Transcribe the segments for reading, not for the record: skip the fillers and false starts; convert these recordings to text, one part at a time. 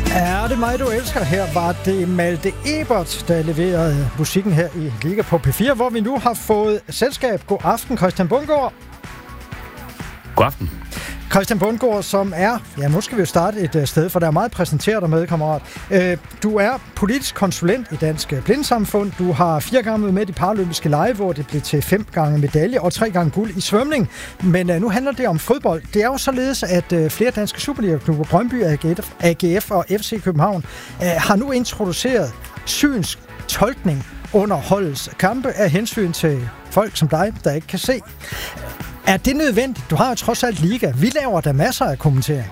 Er det mig, du elsker? Her var det Malte Ebert, der leverede musikken her i Liga på P4, hvor vi nu har fået selskab. God aften, Christian Bundgaard. God aften. Christian Bundgaard, som er, ja, nu skal vi jo starte et sted, for der er meget præsenteret dig med, kammerat. Du er politisk konsulent i Dansk Blindesamfund. Du har 4 gange været med i Paralympiske Lege, hvor det blev til 5 gange medalje og 3 gange guld i svømning. Men nu handler det om fodbold. Det er jo således, at flere danske Superliga-klubber, Brøndby, AGF og FC København, har nu introduceret synsk tolkning under holdets kampe af hensyn til folk som dig, der ikke kan se. Er det nødvendigt? Du har jo trods alt liga. Vi laver da masser af kommentering.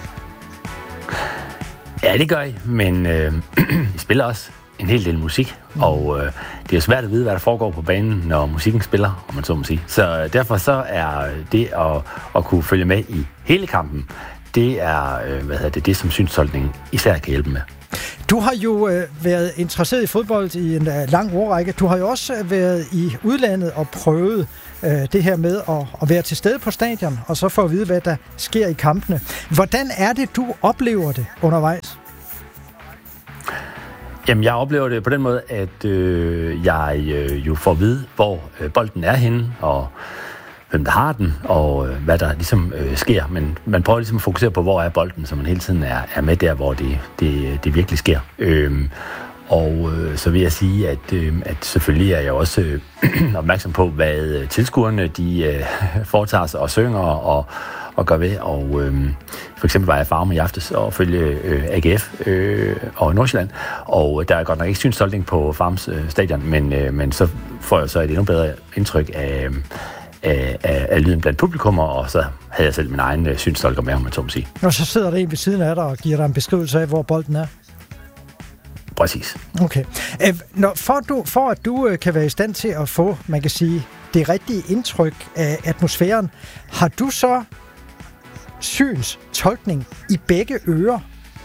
Ja, det gør I, men I spiller også en hel del musik, og det er svært at vide, hvad der foregår på banen, når musikken spiller, om man så må sige. Så derfor så er det at kunne følge med i hele kampen, det er det som synstolkningen især kan hjælpe med. Du har jo været interesseret i fodbold i en lang årrække. Du har jo også været i udlandet og prøvet det her med at være til stede på stadion, og så få at vide, hvad der sker i kampene. Hvordan er det, du oplever det undervejs? Jamen, jeg oplever det på den måde, at jeg jo får at vide, hvor bolden er henne, og hvem der har den, og hvad der ligesom sker. Men man prøver ligesom at fokusere på, hvor er bolden, så man hele tiden er med der, hvor det virkelig sker. Og så vil jeg sige, at selvfølgelig er jeg også opmærksom på, hvad tilskuerne de foretager sig og synger og gør ved. Og for eksempel var jeg Farum i aftes og følge AGF og Nordsjælland. Og der er godt nok ikke synstolkning på Farums stadion, men så får jeg så et endnu bedre indtryk af lyden blandt publikummer, og så havde jeg selv min egen synstolker med, om man så må sige. Og så sidder der en ved siden af dig og giver dig en beskrivelse af, hvor bolden er. Præcis. Okay. For at du kan være i stand til at få, man kan sige, det rigtige indtryk af atmosfæren, har du så synstolkning i begge ører?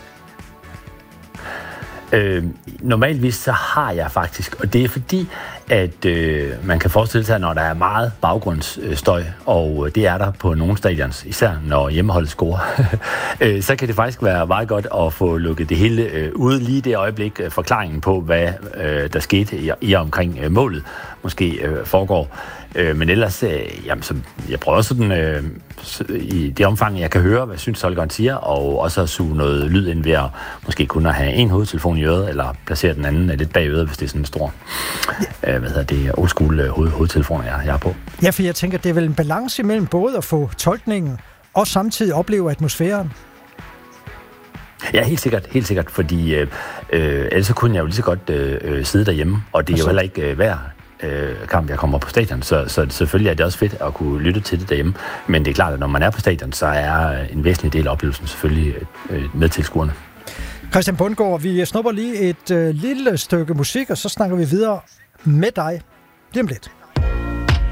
Normalvis så har jeg faktisk, og det er fordi, at man kan forestille sig, når der er meget baggrundsstøj, og det er der på nogle stadions, især når hjemmeholdet scorer, så kan det faktisk være meget godt at få lukket det hele ud lige det øjeblik, forklaringen på, hvad der skete i omkring målet måske foregår. Men ellers, så jeg prøver sådan i det omfang, jeg kan høre, hvad synstolkeren siger, og også at suge noget lyd ind ved at måske kun at have en hovedtelefon i øret, eller placere den anden lidt bag øret, hvis det er sådan en stor, old school hovedtelefon, jeg er på. Ja, for jeg tænker, det er vel en balance imellem både at få tolkningen og samtidig opleve atmosfæren. Ja, helt sikkert, fordi ellers så kunne jeg jo lige så godt sidde derhjemme, og det er jo heller ikke hver kamp, jeg kommer på stadion, så selvfølgelig er det også fedt at kunne lytte til det derhjemme, men det er klart, at når man er på stadion, så er en væsentlig del af oplevelsen selvfølgelig med tilskuerne. Christian Bundgaard, vi snupper lige et lille stykke musik, og så snakker vi videre med dig lige om lidt.